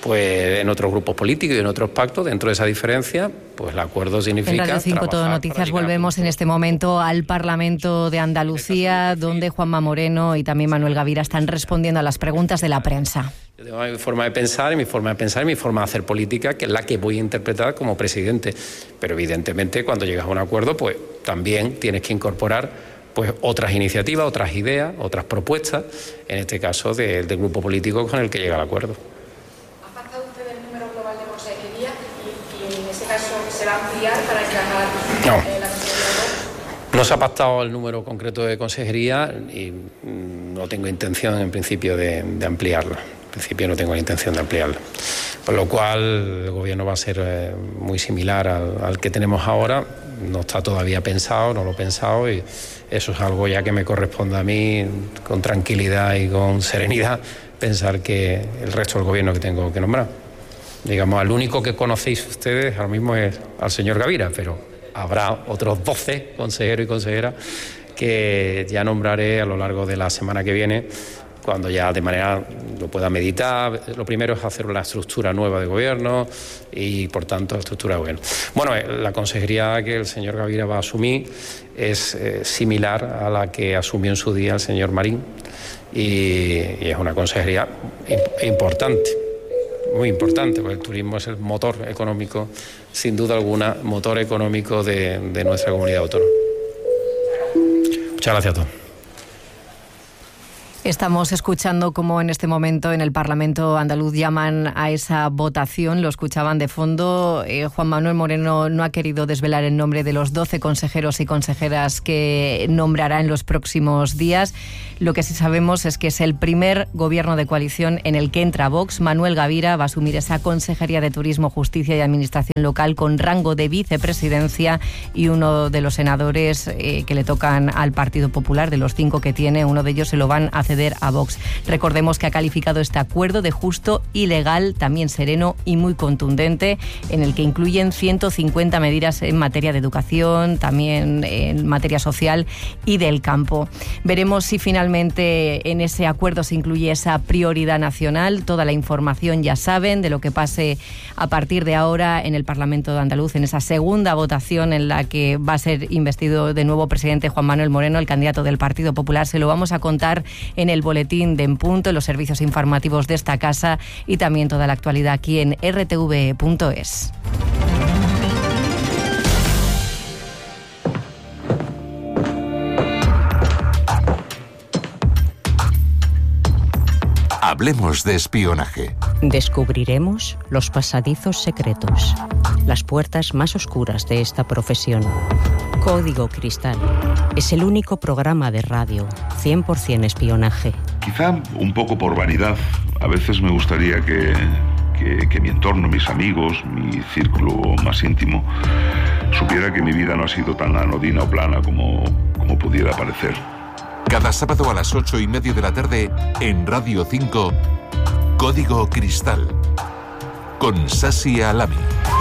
pues en otros grupos políticos y en otros pactos, dentro de esa diferencia, pues el acuerdo significa... En Radio 5 Todo Noticias volvemos en este momento al Parlamento de Andalucía, donde Juanma Moreno y también Manuel Gavira están respondiendo a las preguntas de la prensa. Yo tengo mi forma de pensar y mi forma de hacer política, que es la que voy a interpretar como presidente. Pero evidentemente cuando llegas a un acuerdo, pues también tienes que incorporar pues otras iniciativas, otras ideas, otras propuestas, en este caso del grupo político con el que llega el acuerdo. ¿Ha pactado usted el número global de consejería y en ese caso se va a ampliar para encajar la consejería? No se ha pactado el número concreto de consejería y no tengo intención en principio de ampliarla. En principio no tengo la intención de ampliarla. Por lo cual el gobierno va a ser muy similar al que tenemos ahora. No está todavía pensado, no lo he pensado y eso es algo ya que me corresponde a mí con tranquilidad y con serenidad pensar que el resto del gobierno que tengo que nombrar. Digamos, al único que conocéis ustedes ahora mismo es al señor Gavira, pero habrá otros 12 consejeros y consejeras que ya nombraré a lo largo de la semana que viene, cuando ya de manera lo pueda meditar. Lo primero es hacer una estructura nueva de gobierno y, por tanto, la estructura de gobierno. Bueno, la consejería que el señor Gavira va a asumir es similar a la que asumió en su día el señor Marín y es una consejería importante, muy importante, porque el turismo es el motor económico, sin duda alguna, motor económico de nuestra comunidad autónoma. Muchas gracias a todos. Estamos escuchando cómo en este momento en el Parlamento andaluz llaman a esa votación. Lo escuchaban de fondo. Juan Manuel Moreno no ha querido desvelar el nombre de los 12 consejeros y consejeras que nombrará en los próximos días. Lo que sí sabemos es que es el primer gobierno de coalición en el que entra Vox. Manuel Gavira va a asumir esa Consejería de Turismo, Justicia y Administración Local con rango de vicepresidencia, y uno de los senadores que le tocan al Partido Popular, de los 5 que tiene, uno de ellos se lo van a ceder a Vox. Recordemos que ha calificado este acuerdo de justo y legal, también sereno y muy contundente, en el que incluyen 150 medidas en materia de educación, también en materia social y del campo. Veremos si finalmente en ese acuerdo se incluye esa prioridad nacional. Toda la información ya saben de lo que pase a partir de ahora en el Parlamento de Andaluz, en esa segunda votación en la que va a ser investido de nuevo presidente Juan Manuel Moreno, el candidato del Partido Popular. Se lo vamos a contar en el boletín de En Punto, en los servicios informativos de esta casa y también toda la actualidad aquí en rtv.es. Hablemos de espionaje. Descubriremos los pasadizos secretos, las puertas más oscuras de esta profesión. Código Cristal es el único programa de radio 100% espionaje. Quizá un poco por vanidad. A veces me gustaría que mi entorno, mis amigos, mi círculo más íntimo, supiera que mi vida no ha sido tan anodina o plana como pudiera parecer. Cada sábado a las 8:30 de la tarde en Radio 5, Código Cristal, con Sasi Alami.